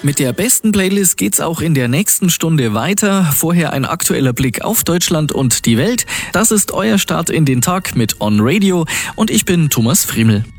Mit der besten Playlist geht's auch in der nächsten Stunde weiter. Vorher ein aktueller Blick auf Deutschland und die Welt. Das ist euer Start in den Tag mit On Radio und ich bin Thomas Friemel.